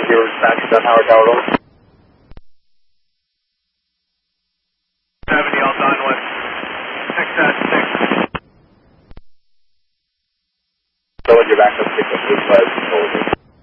your dispatch on Howard Tower Road. 70, all done with 6 at 6. So what's your backup frequency was?